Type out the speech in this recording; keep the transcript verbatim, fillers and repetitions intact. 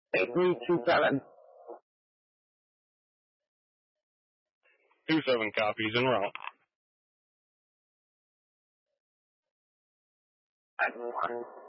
eight three two seven. Two seven copies en route. Five one.